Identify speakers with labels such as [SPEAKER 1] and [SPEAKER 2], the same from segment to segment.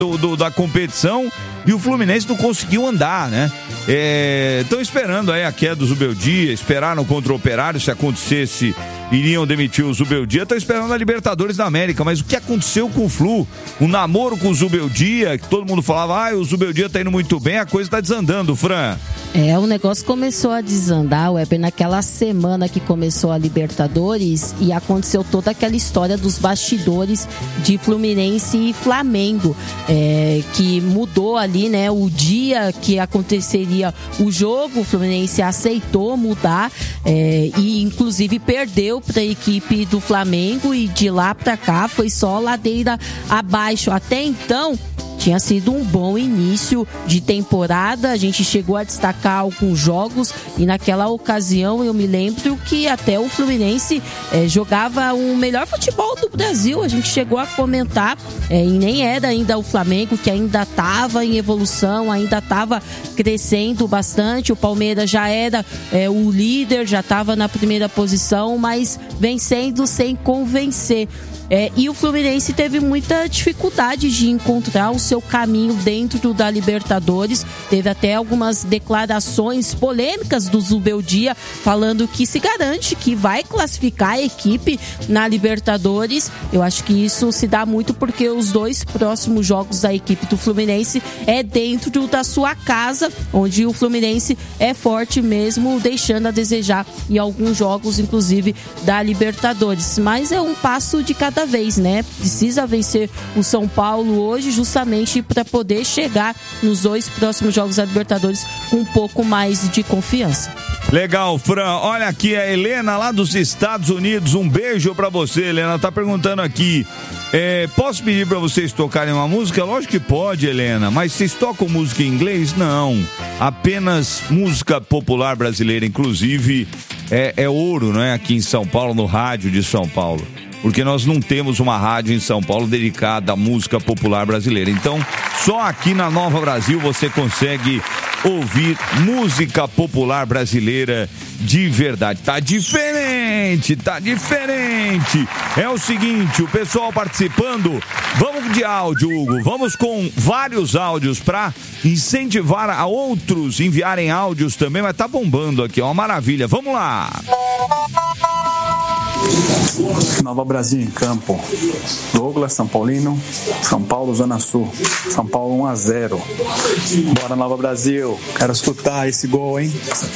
[SPEAKER 1] da competição e o Fluminense não conseguiu andar, né? Estão esperando aí a queda do Zubeldia, esperaram contra o Operário, se acontecesse, iriam demitir o Zubeldia, estão esperando a Libertadores da América, mas o que aconteceu com o Flu? O namoro com o Zubeldia, que todo mundo falava, o Zubeldia tá indo muito bem, a coisa tá desandando, Fran.
[SPEAKER 2] O negócio começou a desandar, Weber, naquela semana que começou a Libertadores e aconteceu toda aquela história dos bastidores de Fluminense e Flamengo, que mudou ali, né, o dia que aconteceria o jogo. O Fluminense aceitou mudar e inclusive perdeu para a equipe do Flamengo e de lá para cá foi só ladeira abaixo. Até então tinha sido um bom início de temporada, a gente chegou a destacar alguns jogos e naquela ocasião eu me lembro que até o Fluminense jogava o melhor futebol do Brasil, a gente chegou a comentar, e nem era ainda o Flamengo, que ainda estava em evolução, ainda estava crescendo bastante, o Palmeiras já era o líder, já estava na primeira posição, mas vencendo sem convencer. E o Fluminense teve muita dificuldade de encontrar o seu caminho dentro da Libertadores. Teve até algumas declarações polêmicas do Zubeldia falando que se garante que vai classificar a equipe na Libertadores. Eu acho que isso se dá muito porque os 2 próximos jogos da equipe do Fluminense é dentro da sua casa, onde o Fluminense é forte mesmo, deixando a desejar em alguns jogos, inclusive da Libertadores. Mas é um passo de cada vez, né? Precisa vencer o São Paulo hoje justamente para poder chegar nos 2 próximos jogos da Libertadores com um pouco mais de confiança.
[SPEAKER 1] Legal, Fran. Olha aqui a Helena lá dos Estados Unidos. Um beijo pra você, Helena. Tá perguntando aqui, posso pedir pra vocês tocarem uma música? Lógico que pode, Helena, mas vocês tocam música em inglês? Não. Apenas música popular brasileira, inclusive é ouro, não é? Aqui em São Paulo, no rádio de São Paulo. Porque nós não temos uma rádio em São Paulo dedicada à música popular brasileira. Então, só aqui na Nova Brasil você consegue ouvir música popular brasileira de verdade. Tá diferente, tá diferente. É o seguinte, o pessoal participando, vamos de áudio, Hugo, vamos com vários áudios para incentivar a outros enviarem áudios também, mas tá bombando aqui, ó, uma maravilha. Vamos lá.
[SPEAKER 3] Nova Brasil em campo. Douglas, São Paulino. São Paulo, Zona Sul. São Paulo 1-0. Bora, Nova Brasil. Quero escutar esse gol, hein?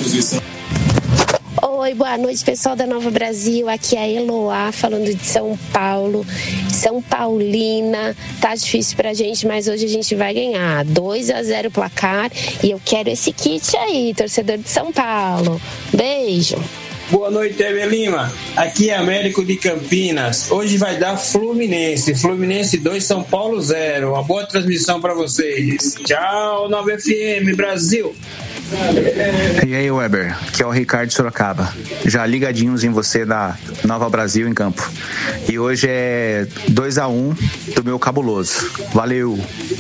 [SPEAKER 4] Oi, boa noite, pessoal da Nova Brasil. Aqui é a Eloá, falando de São Paulo. São Paulina. Tá difícil pra gente, mas hoje a gente vai ganhar. 2-0 placar. E eu quero esse kit aí, torcedor de São Paulo. Beijo.
[SPEAKER 5] Boa noite, Eber Lima. Aqui é Américo de Campinas. Hoje vai dar Fluminense. Fluminense 2, São Paulo 0. Uma boa transmissão para vocês. Tchau, 9FM Brasil.
[SPEAKER 6] E aí, Weber, que é o Ricardo Sorocaba. Já ligadinhos em você da Nova Brasil em campo. E hoje é 2-1 do meu cabuloso. Valeu.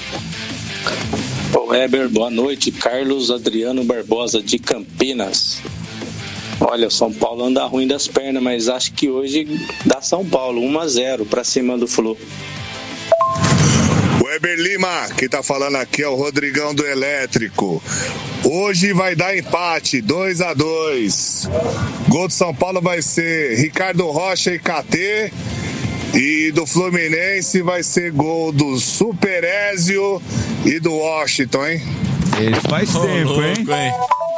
[SPEAKER 7] Weber, boa noite. Carlos Adriano Barbosa de Campinas. Olha, o São Paulo anda ruim das pernas, mas acho que hoje dá São Paulo 1-0 pra cima do Flu.
[SPEAKER 8] Weber Lima, quem tá falando aqui é o Rodrigão do Elétrico. Hoje vai dar empate, 2-2. Gol do São Paulo vai ser Ricardo Rocha e KT. E do Fluminense vai ser gol do Super Ézio e do Washington, hein?
[SPEAKER 1] Esse faz tempo, hein?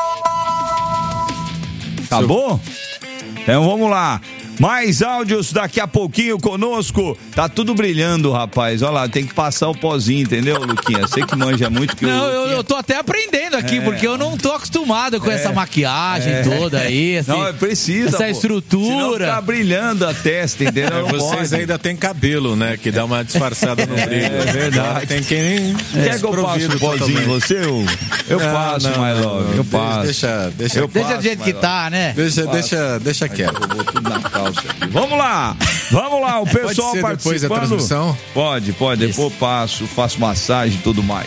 [SPEAKER 1] Acabou? Então vamos lá. Mais áudios daqui a pouquinho conosco. Tá tudo brilhando, rapaz. Olha lá, tem que passar o pozinho, entendeu, Luquinha? Você que manja muito que
[SPEAKER 9] não, eu tô até aprendendo aqui, porque eu não tô acostumado com essa maquiagem toda aí. Assim,
[SPEAKER 1] não, precisa.
[SPEAKER 9] Essa estrutura.
[SPEAKER 1] Senão tá brilhando a testa, entendeu?
[SPEAKER 10] Vocês ainda tem cabelo, né? Que dá uma disfarçada no brilho.
[SPEAKER 1] É verdade.
[SPEAKER 10] Tem quem.
[SPEAKER 1] Quer que eu passe o pozinho em você, Hugo? Eu passo, my love. Eu passo.
[SPEAKER 9] Deixa do jeito que tá, né?
[SPEAKER 10] Deixa quieto.
[SPEAKER 1] Eu vou tudo na calça. Vamos lá, o pessoal
[SPEAKER 10] pode ser
[SPEAKER 1] participando.
[SPEAKER 10] Depois da transmissão?
[SPEAKER 1] Pode, depois eu faço massagem e tudo mais.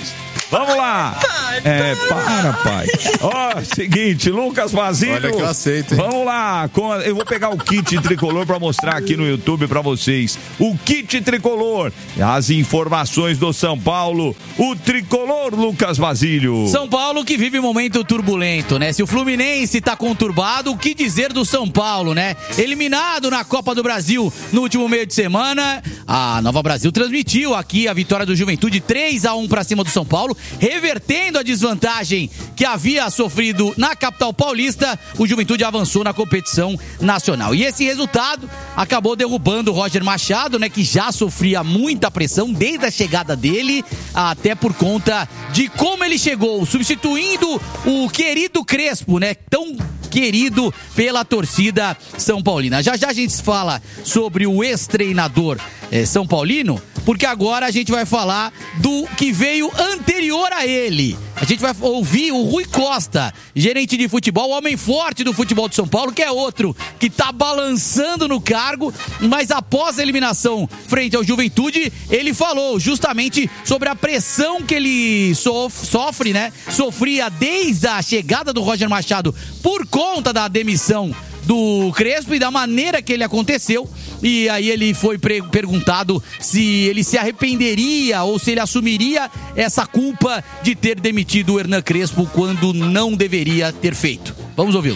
[SPEAKER 1] Vamos lá. Para, pai. Seguinte, Lucas Basílio.
[SPEAKER 10] Olha que eu aceito, hein?
[SPEAKER 1] Vamos lá. Eu vou pegar o kit tricolor pra mostrar aqui no YouTube pra vocês. O kit tricolor. As informações do São Paulo. O tricolor, Lucas Basílio.
[SPEAKER 9] São Paulo que vive um momento turbulento, né? Se o Fluminense tá conturbado, o que dizer do São Paulo, né? Eliminado na Copa do Brasil no último meio de semana, a Nova Brasil transmitiu aqui a vitória do Juventude 3-1 pra cima do São Paulo, revertendo a desvantagem que havia sofrido na capital paulista. O Juventude avançou na competição nacional. E esse resultado acabou derrubando o Roger Machado, né? Que já sofria muita pressão desde a chegada dele, até por conta de como ele chegou, substituindo o querido Crespo, né? Tão querido pela torcida São Paulina. Já a gente fala sobre o ex-treinador São Paulino, porque agora a gente vai falar do que veio anterior a ele. A gente vai ouvir o Rui Costa, gerente de futebol, o homem forte do futebol de São Paulo, que é outro que tá balançando no cargo, mas após a eliminação frente ao Juventude, ele falou justamente sobre a pressão que ele sofre, né? Sofria desde a chegada do Roger Machado por conta da demissão do Crespo e da maneira que ele aconteceu. E aí ele foi perguntado se ele se arrependeria ou se ele assumiria essa culpa de ter demitido o Hernan Crespo quando não deveria ter feito. Vamos ouvi-lo.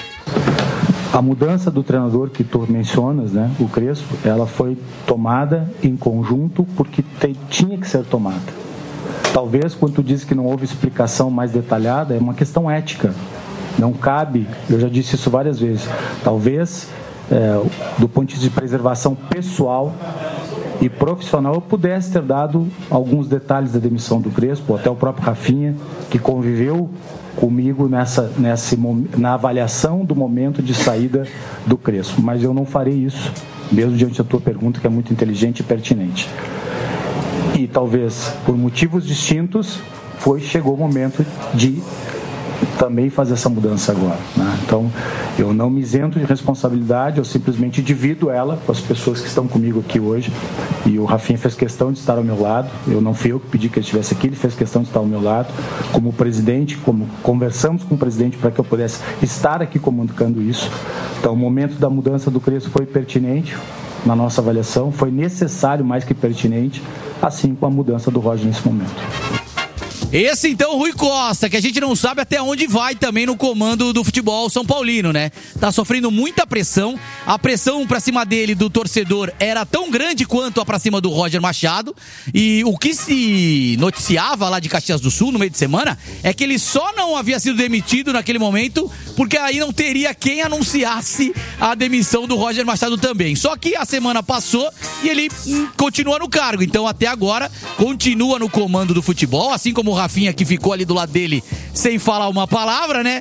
[SPEAKER 11] A mudança do treinador que tu mencionas, né, o Crespo, ela foi tomada em conjunto porque tinha que ser tomada. Talvez quando tu diz que não houve explicação mais detalhada, é uma questão ética. Não cabe, eu já disse isso várias vezes, talvez do ponto de vista de preservação pessoal e profissional eu pudesse ter dado alguns detalhes da demissão do Crespo, até o próprio Rafinha, que conviveu comigo na avaliação do momento de saída do Crespo, mas eu não farei isso, mesmo diante da tua pergunta, que é muito inteligente e pertinente. E talvez por motivos distintos chegou o momento de também fazer essa mudança agora, né? Então eu não me isento de responsabilidade, eu simplesmente divido ela com as pessoas que estão comigo aqui hoje, e o Rafinha fez questão de estar ao meu lado, não fui eu que pedi que ele estivesse aqui, ele fez questão de estar ao meu lado como presidente, como conversamos com o presidente para que eu pudesse estar aqui comunicando isso. Então o momento da mudança do Crespo foi pertinente na nossa avaliação, foi necessário mais que pertinente, assim como a mudança do Roger nesse momento.
[SPEAKER 9] Esse então, Rui Costa, que a gente não sabe até onde vai também no comando do futebol São Paulino, né? Tá sofrendo muita pressão, a pressão pra cima dele do torcedor era tão grande quanto a pra cima do Roger Machado, e o que se noticiava lá de Caxias do Sul no meio de semana é que ele só não havia sido demitido naquele momento porque aí não teria quem anunciasse a demissão do Roger Machado também. Só que a semana passou e ele continua no cargo, então até agora continua no comando do futebol, assim como o Rafinha, que ficou ali do lado dele sem falar uma palavra, né?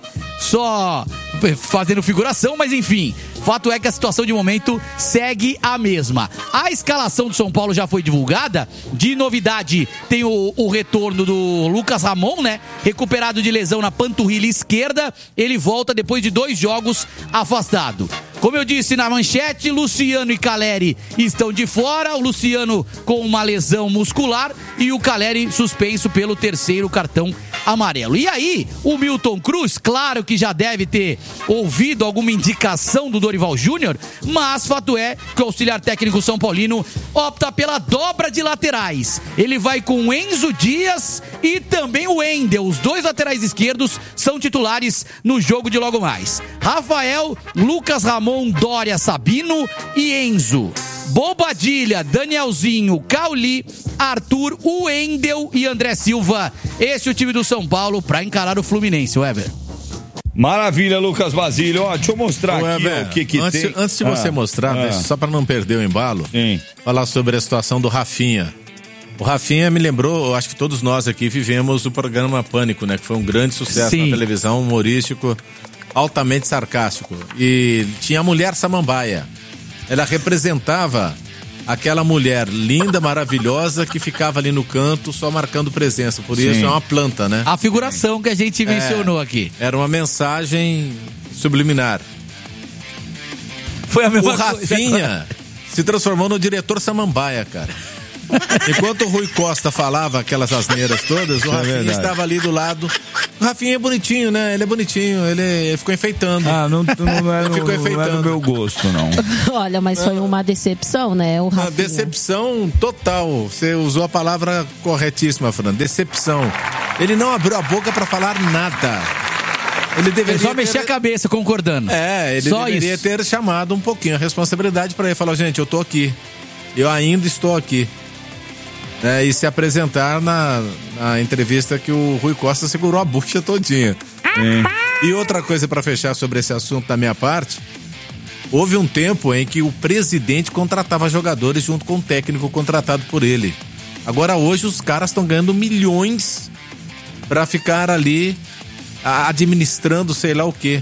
[SPEAKER 9] Só fazendo figuração, mas enfim, fato é que a situação de momento segue a mesma. A escalação do São Paulo já foi divulgada. De novidade, tem o retorno do Lucas Ramon, né? Recuperado de lesão na panturrilha esquerda. Ele volta depois de 2 jogos afastado. Como eu disse na manchete, Luciano e Caleri estão de fora. O Luciano com uma lesão muscular e o Caleri suspenso pelo 3º cartão amarelo. E aí, o Milton Cruz, claro que já deve ter ouvido alguma indicação do Dorival Júnior, mas fato é que o auxiliar técnico São Paulino opta pela dobra de laterais. Ele vai com Enzo Dias e também o Wendel. Os 2 laterais esquerdos são titulares no jogo de logo mais. Rafael, Lucas Ramon, Dória, Sabino e Enzo. Bobadilha, Danielzinho, Cauli, Arthur, Wendel e André Silva. Esse é o time do São Paulo para encarar o Fluminense, Weber.
[SPEAKER 1] Maravilha, Lucas Basílio. Ó, deixa eu mostrar aqui o que tem.
[SPEAKER 10] Antes de você mostrar, só para não perder o embalo, falar sobre a situação do Rafinha. O Rafinha me lembrou, acho que todos nós aqui vivemos o programa Pânico, né? Que foi um grande sucesso na televisão, humorístico, altamente sarcástico. E tinha a mulher Samambaia. Ela representava aquela mulher linda, maravilhosa, que ficava ali no canto só marcando presença. Por isso é uma planta, né?
[SPEAKER 9] A figuração que a gente mencionou aqui.
[SPEAKER 10] Era uma mensagem subliminar.
[SPEAKER 9] Foi a mesma
[SPEAKER 10] coisa. O Rafinha se transformou no diretor Samambaia, cara. Enquanto o Rui Costa falava aquelas asneiras todas, o Rafinha estava ali do lado. O Rafinha é bonitinho, né? Ele é bonitinho, ele ficou enfeitando.
[SPEAKER 1] Não é no meu gosto, não.
[SPEAKER 2] Olha, mas foi uma decepção, né, o Rafinha?
[SPEAKER 10] Uma decepção total. Você usou a palavra corretíssima, Fran. Decepção. Ele não abriu a boca pra falar nada. Ele
[SPEAKER 9] só mexer a cabeça, concordando.
[SPEAKER 10] Ele só deveria ter chamado um pouquinho a responsabilidade pra ele. Falar, gente, eu tô aqui. Eu ainda estou aqui. E se apresentar na entrevista que o Rui Costa segurou a bucha todinha. E outra coisa pra fechar sobre esse assunto da minha parte. Houve um tempo em que o presidente contratava jogadores junto com o técnico contratado por ele. Agora hoje os caras estão ganhando milhões pra ficar ali administrando sei lá o quê.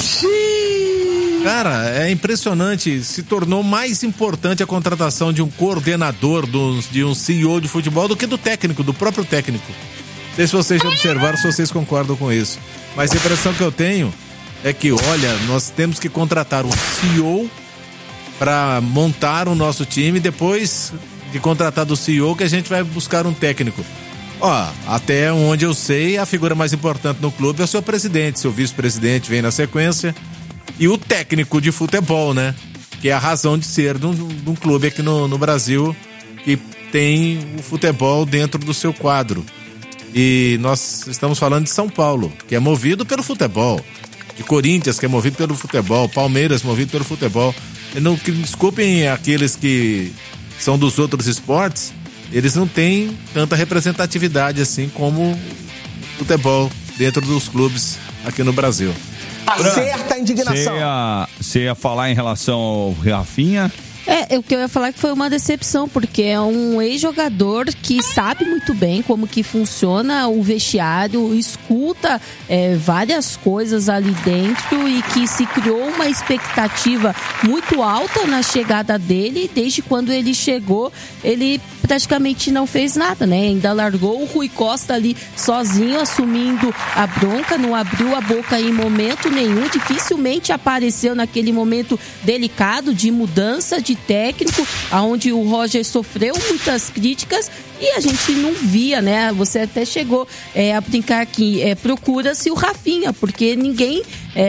[SPEAKER 10] Cara, é impressionante. Se tornou mais importante a contratação de um coordenador, de um CEO de futebol do que do técnico, do próprio técnico. Não sei se vocês já observaram, se vocês concordam com isso. Mas a impressão que eu tenho é que, olha, nós temos que contratar um CEO para montar o nosso time, depois de contratar do CEO que a gente vai buscar um técnico. Até onde eu sei, a figura mais importante no clube é o seu presidente, seu vice-presidente vem na sequência, e o técnico de futebol, né? Que é a razão de ser de um clube aqui no Brasil que tem o futebol dentro do seu quadro. E nós estamos falando de São Paulo, que é movido pelo futebol. De Corinthians, que é movido pelo futebol. Palmeiras, movido pelo futebol. Desculpem aqueles que são dos outros esportes, eles não têm tanta representatividade assim como o futebol dentro dos clubes aqui no Brasil.
[SPEAKER 12] Acerta a indignação.
[SPEAKER 1] Você ia falar em relação ao Rafinha?
[SPEAKER 2] O que eu ia falar que foi uma decepção, porque é um ex-jogador que sabe muito bem como que funciona o vestiário, escuta várias coisas ali dentro e que se criou uma expectativa muito alta na chegada dele. Desde quando ele chegou, ele praticamente não fez nada, né? Ainda largou o Rui Costa ali sozinho, assumindo a bronca, não abriu a boca em momento nenhum, dificilmente apareceu naquele momento delicado de mudança de técnico, onde o Roger sofreu muitas críticas e a gente não via, né? Você até chegou a brincar que procura-se o Rafinha, porque ninguém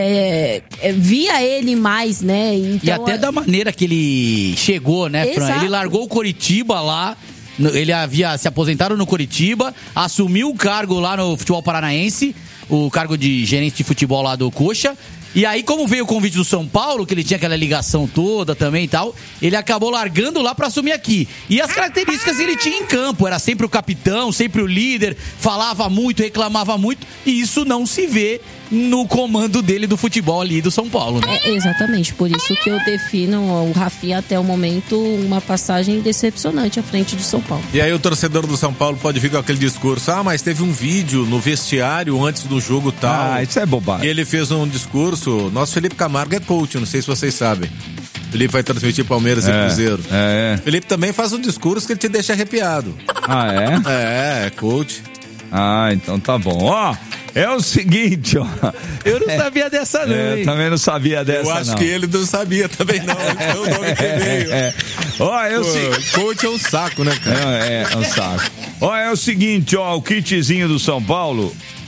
[SPEAKER 2] via ele mais, né? Então,
[SPEAKER 9] e até da maneira que ele chegou, né, Fran?
[SPEAKER 2] Exato.
[SPEAKER 9] Ele largou o Coritiba lá, ele havia se aposentado no Coritiba, assumiu o cargo lá no futebol paranaense, o cargo de gerente de futebol lá do Coxa. E aí, como veio o convite do São Paulo, que ele tinha aquela ligação toda também e tal, ele acabou largando lá pra assumir aqui. E as características ele tinha em campo, era sempre o capitão, sempre o líder, falava muito, reclamava muito, e isso não se vê no comando dele do futebol ali do São Paulo, né?
[SPEAKER 2] Exatamente, por isso que eu defino o Rafinha até o momento uma passagem decepcionante à frente do São Paulo.
[SPEAKER 10] E aí o torcedor do São Paulo pode vir com aquele discurso, mas teve um vídeo no vestiário antes do jogo tal.
[SPEAKER 1] Isso é bobagem.
[SPEAKER 10] E ele fez um discurso. Nosso Felipe Camargo é coach, não sei se vocês sabem. Felipe vai transmitir Palmeiras e Cruzeiro. Felipe também faz um discurso que ele te deixa arrepiado. É coach.
[SPEAKER 1] Então tá bom. É o seguinte,
[SPEAKER 9] Eu não sabia dessa, não.
[SPEAKER 1] Eu também não sabia dessa,
[SPEAKER 10] Eu acho que ele não sabia também, não. É o nome que veio. Coach é um saco, né, cara?
[SPEAKER 1] É um saco. É o seguinte, o kitzinho do São Paulo,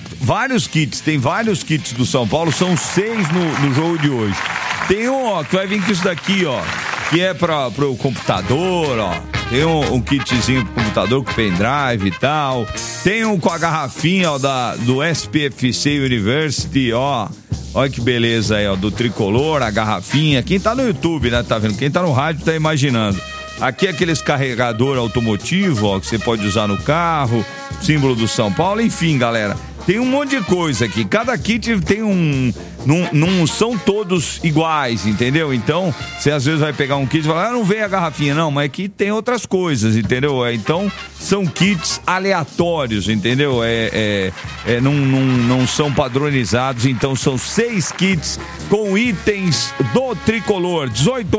[SPEAKER 1] tem vários kits do São Paulo, são 6 no jogo de hoje. Tem um, que vai vir com isso daqui, que é pro computador, Tem um kitzinho pro computador com pendrive e tal. Tem um com a garrafinha, do SPFC University, Olha que beleza aí, do tricolor, a garrafinha. Quem tá no YouTube, né, tá vendo? Quem tá no rádio tá imaginando. Aqui é aqueles carregador automotivo, que você pode usar no carro, símbolo do São Paulo, enfim, galera. Tem um monte de coisa aqui. Cada kit tem não são todos iguais, entendeu? Então, você às vezes vai pegar um kit e falar, não veio a garrafinha, não, mas aqui tem outras coisas, entendeu? Então, são kits aleatórios, entendeu? Não são padronizados, então são 6 kits com itens do tricolor.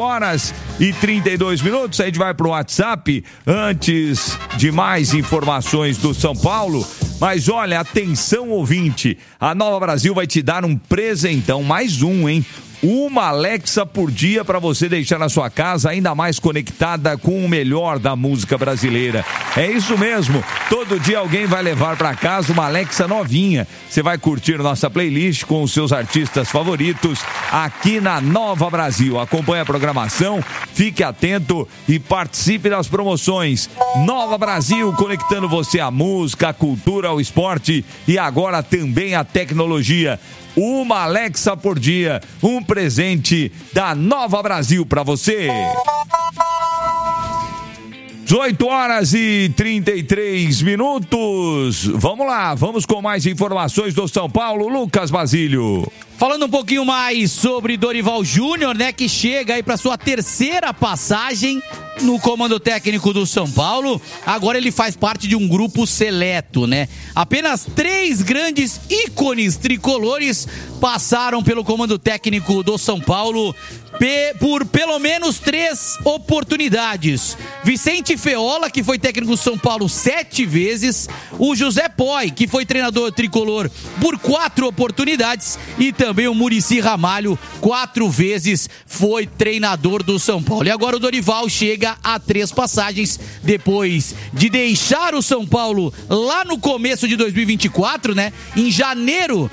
[SPEAKER 1] 18h32. A gente vai pro WhatsApp antes de mais informações do São Paulo. Mas olha, atenção ouvinte, a Nova Brasil vai te dar um presentão, mais um, hein? Uma Alexa por dia para você deixar a sua casa ainda mais conectada com o melhor da música brasileira. É isso mesmo, todo dia alguém vai levar para casa uma Alexa novinha. Você vai curtir nossa playlist com os seus artistas favoritos aqui na Nova Brasil. Acompanhe a programação, fique atento e participe das promoções. Nova Brasil, conectando você à música, à cultura, ao esporte e agora também à tecnologia. Uma Alexa por dia, um presente da Nova Brasil para você. 18h33. Vamos lá, vamos com mais informações do São Paulo, Lucas Basílio.
[SPEAKER 9] Falando um pouquinho mais sobre Dorival Júnior, né, que chega aí para sua terceira passagem no comando técnico do São Paulo. Agora ele faz parte de um grupo seleto, né? Apenas 3 grandes ícones tricolores passaram pelo comando técnico do São Paulo por pelo menos 3 oportunidades. Vicente Feola, que foi técnico do São Paulo 7 vezes, o José Poi, que foi treinador tricolor por 4 oportunidades, e também o Muricy Ramalho, 4 vezes foi treinador do São Paulo. E agora o Dorival chega a 3 passagens, depois de deixar o São Paulo lá no começo de 2024, né? Em janeiro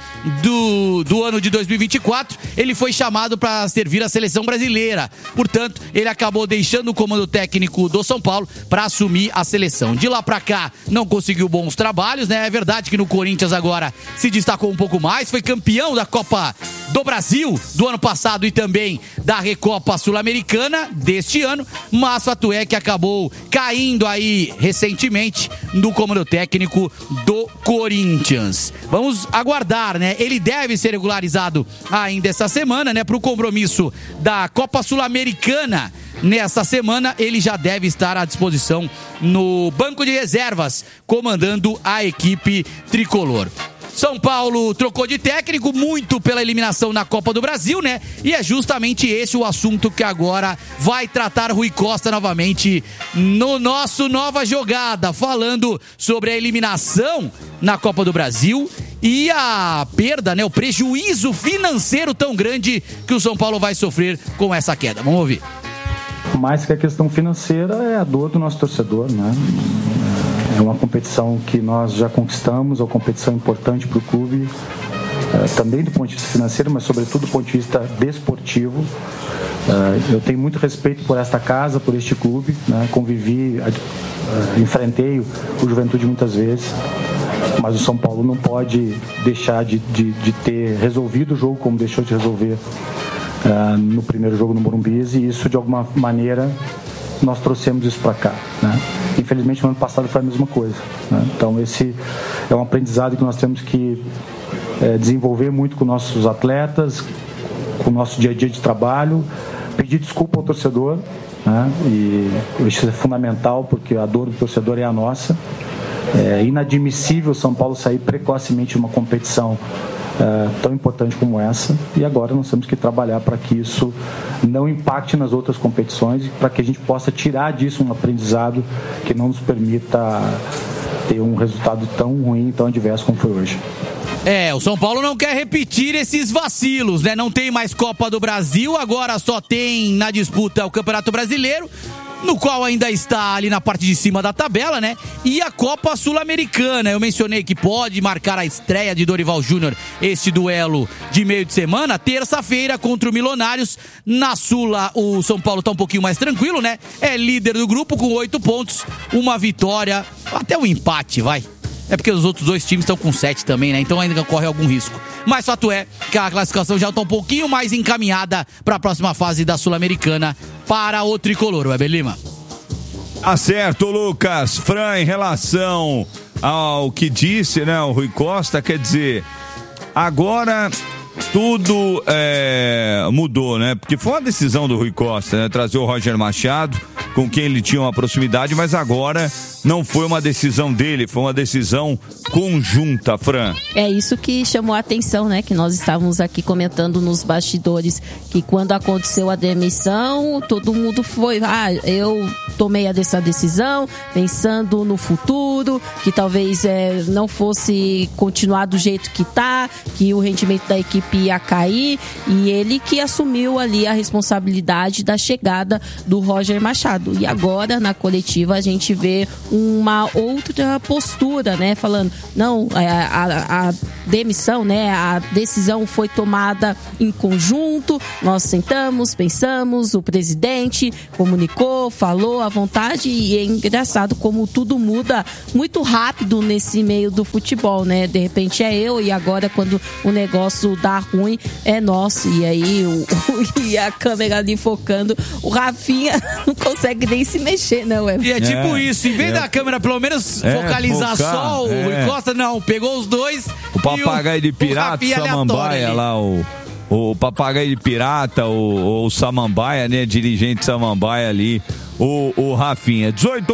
[SPEAKER 9] do ano de 2024, ele foi chamado para servir a seleção brasileira. Portanto, ele acabou deixando o comando técnico do São Paulo para assumir a seleção. De lá para cá, não conseguiu bons trabalhos, né? É verdade que no Corinthians agora se destacou um pouco mais, foi campeão da Copa do Brasil do ano passado e também da Recopa Sul-Americana deste ano, mas fato é que acabou caindo aí recentemente no comando técnico do Corinthians. Vamos aguardar, né? Ele deve ser regularizado ainda essa semana, né? Para o compromisso da Copa Sul-Americana. Nessa semana, ele já deve estar à disposição no banco de reservas, comandando a equipe tricolor. São Paulo trocou de técnico muito pela eliminação na Copa do Brasil, né? E é justamente esse o assunto que agora vai tratar Rui Costa novamente no nosso Nova Jogada, falando sobre a eliminação na Copa do Brasil e a perda, né? O prejuízo financeiro tão grande que o São Paulo vai sofrer com essa queda. Vamos ouvir.
[SPEAKER 11] Mais que a questão financeira, é a dor do nosso torcedor, né? É uma competição que nós já conquistamos, é uma competição importante para o clube, também do ponto de vista financeiro, mas sobretudo do ponto de vista desportivo. Eu tenho muito respeito por esta casa, por este clube, né? Convivi, enfrentei o Juventude muitas vezes, mas o São Paulo não pode deixar de ter resolvido o jogo como deixou de resolver no primeiro jogo no Morumbi, e isso de alguma maneira nós trouxemos isso para cá, né? Infelizmente no ano passado foi a mesma coisa, né? Então esse é um aprendizado que nós temos que desenvolver muito com nossos atletas, com o nosso dia a dia de trabalho, pedir desculpa ao torcedor, né? E isso é fundamental porque a dor do torcedor é a nossa. É inadmissível o São Paulo sair precocemente de uma competição tão importante como essa, e agora nós temos que trabalhar para que isso não impacte nas outras competições e para que a gente possa tirar disso um aprendizado que não nos permita ter um resultado tão ruim, tão adverso como foi hoje.
[SPEAKER 9] O São Paulo não quer repetir esses vacilos, né? Não tem mais Copa do Brasil, agora só tem na disputa o Campeonato Brasileiro, no qual ainda está ali na parte de cima da tabela, né? E a Copa Sul-Americana. Eu mencionei que pode marcar a estreia de Dorival Júnior, este duelo de meio de semana, terça-feira contra o Milionários. Na Sula, o São Paulo tá um pouquinho mais tranquilo, né? É líder do grupo com 8 pontos, uma vitória, até um empate, vai. É porque os outros 2 times estão com 7 também, né? Então ainda corre algum risco. Mas fato é que a classificação já está um pouquinho mais encaminhada para a próxima fase da Sul-Americana para o tricolor, Weber Lima.
[SPEAKER 1] Certo, Lucas. Fran, em relação ao que disse, né, o Rui Costa, quer dizer, agora tudo mudou, né? Porque foi uma decisão do Rui Costa, né? Trazer o Roger Machado, com quem ele tinha uma proximidade, mas agora não foi uma decisão dele, foi uma decisão conjunta, Fran.
[SPEAKER 2] É isso que chamou a atenção, né? Que nós estávamos aqui comentando nos bastidores, que quando aconteceu a demissão, todo mundo foi, eu tomei essa decisão pensando no futuro, que talvez não fosse continuar do jeito que tá, que o rendimento da equipe ia cair, e ele que assumiu ali a responsabilidade da chegada do Roger Machado. E agora, na coletiva, a gente vê uma outra postura, né? Falando, não, a demissão, né? A decisão foi tomada em conjunto, nós sentamos, pensamos, o presidente comunicou, falou à vontade, e é engraçado como tudo muda muito rápido nesse meio do futebol, né? De repente é eu, e agora quando o negócio dá ruim, é nosso. E aí e a câmera ali focando, o Rafinha não consegue nem se mexer, não.
[SPEAKER 9] E é tipo isso, em vez da câmera pelo menos focalizar só o Rui Costa, não, pegou os dois.
[SPEAKER 1] O papagaio de pirata, Samambaia lá, o papagaio de pirata, o Samambaia, né? Dirigente Samambaia ali. O Rafinha.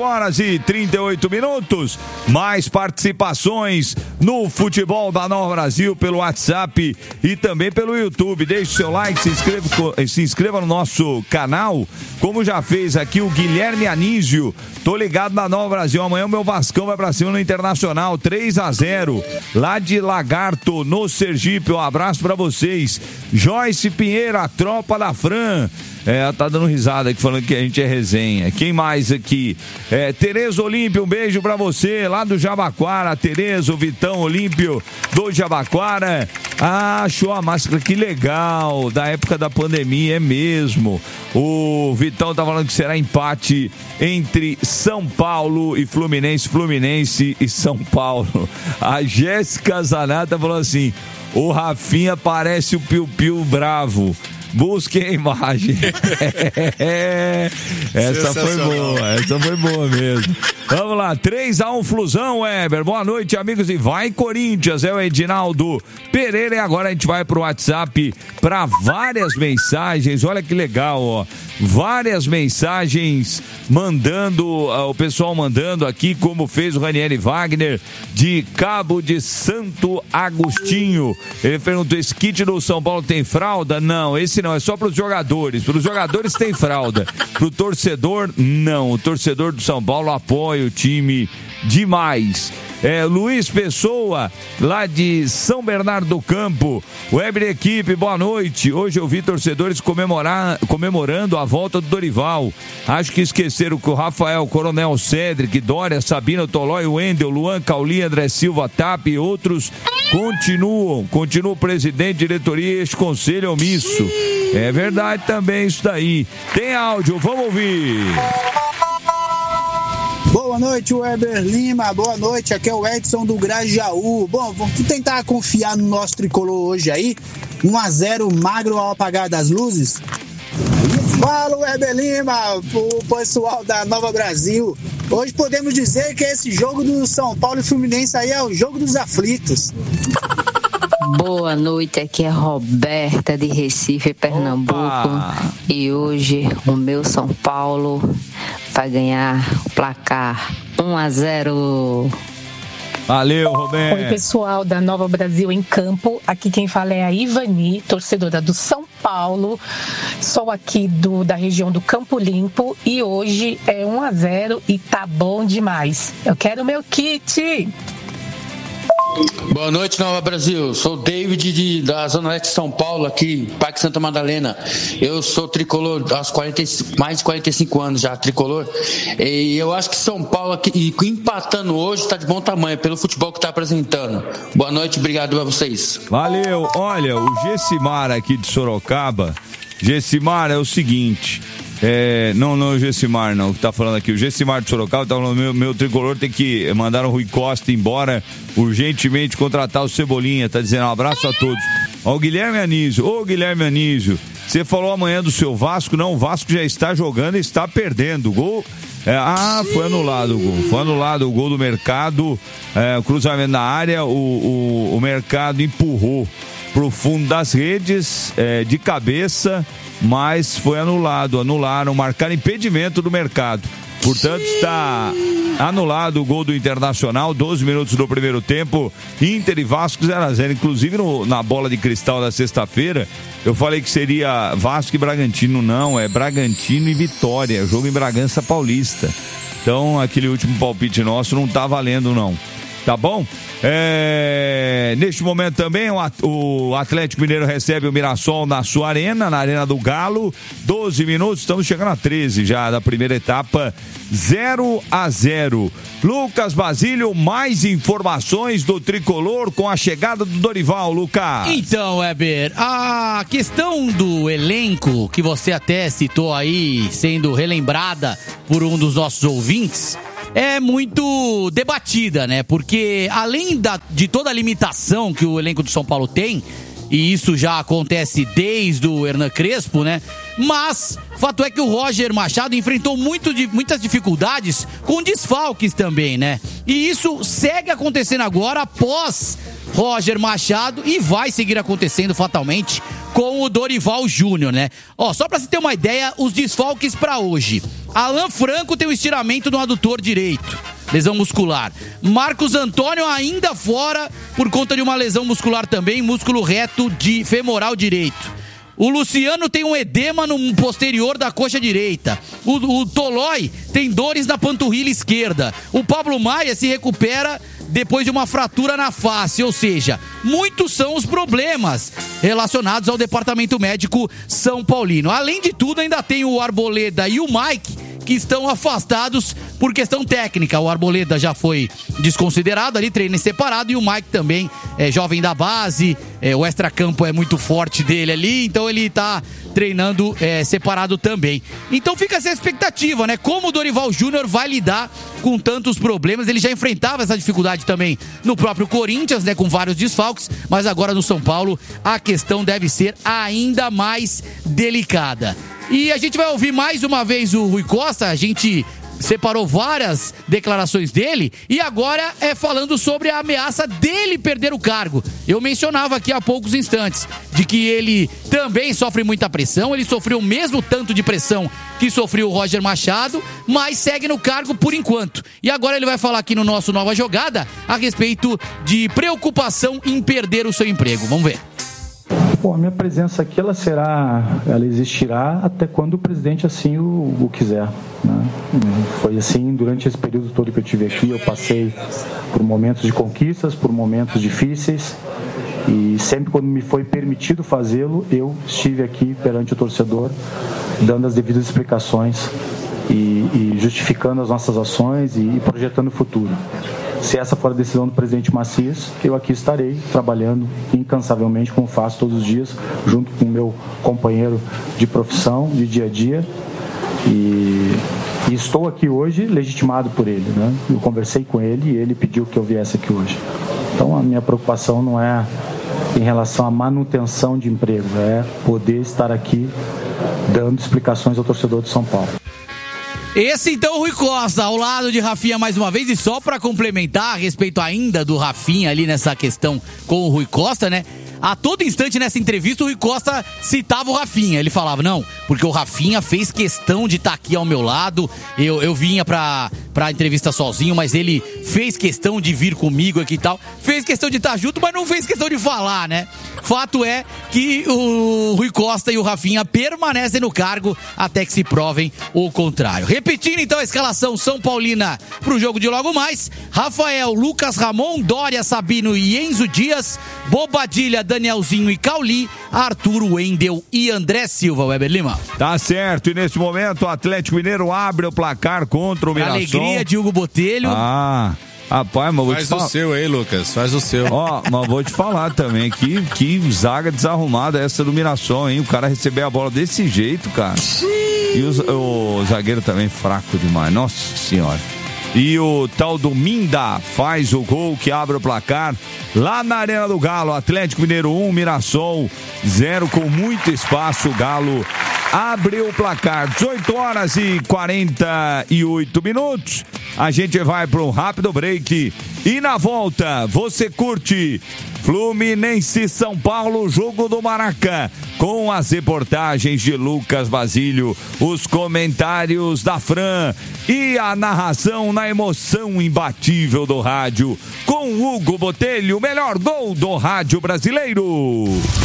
[SPEAKER 1] 18h38. Mais participações no futebol da Nova Brasil pelo WhatsApp e também pelo YouTube. Deixe o seu like, se inscreva no nosso canal, como já fez aqui o Guilherme Anísio. Tô ligado na Nova Brasil. Amanhã o meu Vascão vai pra cima no Internacional, 3-0 lá de Lagarto, no Sergipe. Um abraço pra vocês. Joyce Pinheiro, a tropa da Fran. Ela tá dando risada aqui, falando que a gente é resenha. Quem mais aqui? Tereza Olímpio, um beijo pra você, lá do Jabaquara. Tereza, o Vitão Olímpio do Jabaquara. Achou a máscara, que legal, da época da pandemia, é mesmo. O Vitão tá falando que será empate entre São Paulo e Fluminense, Fluminense e São Paulo. A Jéssica Zanata falou assim: o Rafinha parece o Piu Piu bravo. Busque a imagem. Essa foi boa mesmo. Vamos lá, 3-1 Flusão, Weber. Boa noite, amigos, e vai Corinthians. É o Edinaldo Pereira. E agora a gente vai pro WhatsApp para várias mensagens. Olha que legal, ó. Várias mensagens mandando, o pessoal mandando aqui, como fez o Ranieri Wagner de Cabo de Santo Agostinho. Ele perguntou: esse kit do São Paulo tem fralda? Não, esse não, é só para os jogadores. Para os jogadores tem fralda. Para o torcedor, não. O torcedor do São Paulo apoia o time demais. Luiz Pessoa, lá de São Bernardo do Campo. Web Equipe, boa noite. Hoje eu vi torcedores comemorando a volta do Dorival. Acho que esqueceram que o Rafael, Coronel Cedric, Dória, Sabina, Tolói, Wendel, Luan, Cauli, André Silva, Tap e outros continua o presidente, diretoria e este conselho omisso. É verdade também isso daí. Tem áudio, vamos ouvir.
[SPEAKER 13] Boa noite, Weber Lima. Boa noite, aqui é o Edson do Grajaú. Bom, vamos tentar confiar no nosso tricolor hoje aí. 1-0 magro ao apagar das luzes. Fala, Weber Lima, o pessoal da Nova Brasil. Hoje podemos dizer que esse jogo do São Paulo e Fluminense aí é o jogo dos aflitos.
[SPEAKER 14] Boa noite, aqui é Roberta de Recife, Pernambuco. Opa. E hoje o meu São Paulo vai ganhar o placar 1-0.
[SPEAKER 1] Valeu, Roberto.
[SPEAKER 15] Oi, pessoal da Nova Brasil em Campo. Aqui quem fala é a Ivani, torcedora do São Paulo. Sou aqui da região do Campo Limpo e hoje é 1-0 e tá bom demais. Eu quero meu kit.
[SPEAKER 16] Boa noite, Nova Brasil. Sou o David da Zona Leste de São Paulo, aqui, Parque Santa Madalena. Eu sou tricolor há mais de 45 anos já, tricolor. E eu acho que São Paulo, aqui, empatando hoje, está de bom tamanho, pelo futebol que está apresentando. Boa noite, obrigado a vocês.
[SPEAKER 1] Valeu. Olha, o Gessimar aqui de Sorocaba. Gessimar, é o seguinte... não o Gessimar não, que tá falando aqui, o Gessimar de Sorocaba tá falando, meu tricolor tem que mandar o Rui Costa embora urgentemente, contratar o Cebolinha, tá dizendo um abraço a todos. Ó, o Guilherme Anísio, Guilherme, você falou amanhã do seu Vasco, não, o Vasco já está jogando e está perdendo, o gol, foi anulado o gol do Mercado, cruzamento na área, o Mercado empurrou pro fundo das redes, de cabeça, mas foi anularam, marcaram impedimento do Mercado. Portanto, está anulado o gol do Internacional, 12 minutos do primeiro tempo, Inter e Vasco 0-0. Inclusive na bola de cristal da sexta-feira, eu falei que seria Vasco e Bragantino. Não, é Bragantino e Vitória, jogo em Bragança Paulista. Então, aquele último palpite nosso não tá valendo, não. Tá bom? Neste momento também o Atlético Mineiro recebe o Mirassol na sua arena, na Arena do Galo, 12 minutos, estamos chegando a 13 já da primeira etapa, 0-0. Lucas Basílio, mais informações do Tricolor com a chegada do Dorival, Lucas.
[SPEAKER 9] Então, Weber, a questão do elenco, que você até citou aí, sendo relembrada por um dos nossos ouvintes, é muito debatida, né? Porque além de toda a limitação que o elenco do São Paulo tem, e isso já acontece desde o Hernan Crespo, né? Mas fato é que o Roger Machado enfrentou muitas dificuldades com desfalques também, né? E isso segue acontecendo agora após Roger Machado e vai seguir acontecendo fatalmente com o Dorival Júnior, né? Ó, só pra você ter uma ideia, os desfalques pra hoje. Alan Franco tem um estiramento no adutor direito, lesão muscular. Marcos Antônio ainda fora por conta de uma lesão muscular também, músculo reto de femoral direito. O Luciano tem um edema no posterior da coxa direita. O Tolói tem dores na panturrilha esquerda. O Pablo Maia se recupera depois de uma fratura na face, ou seja, muitos são os problemas relacionados ao departamento médico São Paulino. Além de tudo, ainda tem o Arboleda e o Mike, que estão afastados por questão técnica. O Arboleda já foi desconsiderado ali, treino separado, e o Mike também é jovem da base, o extracampo é muito forte dele ali, então ele tá treinando separado também. Então fica essa expectativa, né? Como o Dorival Júnior vai lidar com tantos problemas. Ele já enfrentava essa dificuldade também no próprio Corinthians, né? Com vários desfalques, mas agora no São Paulo a questão deve ser ainda mais delicada. E a gente vai ouvir mais uma vez o Rui Costa. A gente separou várias declarações dele e agora é falando sobre a ameaça dele perder o cargo. Eu mencionava aqui há poucos instantes de que ele também sofre muita pressão, ele sofreu o mesmo tanto de pressão que sofreu o Roger Machado, mas segue no cargo por enquanto. E agora ele vai falar aqui no nosso Nova Jogada a respeito de preocupação em perder o seu emprego. Vamos ver.
[SPEAKER 11] Bom, a minha presença aqui ela existirá até quando o presidente assim o quiser, né? Foi assim durante esse período todo que eu tive aqui. Eu passei por momentos de conquistas, por momentos difíceis, e sempre quando me foi permitido fazê-lo, eu estive aqui perante o torcedor, dando as devidas explicações e justificando as nossas ações e projetando o futuro. Se essa for a decisão do presidente Macias, eu aqui estarei trabalhando incansavelmente, como faço todos os dias, junto com o meu companheiro de profissão, de dia a dia. E estou aqui hoje legitimado por ele, né? Eu conversei com ele e ele pediu que eu viesse aqui hoje. Então a minha preocupação não é em relação à manutenção de emprego, é poder estar aqui dando explicações ao torcedor de São Paulo.
[SPEAKER 9] Esse então, o Rui Costa, ao lado de Rafinha mais uma vez. E só para complementar a respeito ainda do Rafinha ali nessa questão com o Rui Costa, né? A todo instante nessa entrevista o Rui Costa citava o Rafinha. Ele falava, não, porque o Rafinha fez questão de estar aqui ao meu lado. Eu vinha pra entrevista sozinho, mas ele fez questão de vir comigo aqui e tal. Fez questão de estar junto, mas não fez questão de falar, né? Fato é que o Rui Costa e o Rafinha permanecem no cargo até que se provem o contrário. Repetindo então a escalação São Paulina pro jogo de logo mais: Rafael, Lucas Ramon, Dória, Sabino e Enzo Dias, Bobadilha, Danielzinho e Cauli, Arthur, Wendel e André Silva. Weber Lima.
[SPEAKER 1] Tá certo, e nesse momento o Atlético Mineiro abre o placar contra o Mirassol.
[SPEAKER 9] Alegria de Hugo Botelho.
[SPEAKER 1] Rapaz, mas vou te falar.
[SPEAKER 10] Faz o seu aí, Lucas, faz o seu.
[SPEAKER 1] Ó, mas vou te falar também, que zaga desarrumada essa do Mirassol, hein? O cara receber a bola desse jeito, cara. E o zagueiro também fraco demais, nossa senhora. E o tal do Minda faz o gol que abre o placar lá na Arena do Galo. Atlético Mineiro 1, Mirassol 0, com muito espaço. O Galo abriu o placar. 18 horas e 48 minutos. A gente vai para um rápido break e na volta você curte Fluminense São Paulo, jogo do Maracanã. com as reportagens de Lucas Basílio, os comentários da Fran e a narração na emoção imbatível do rádio, com Hugo Botelho, o melhor gol do rádio brasileiro.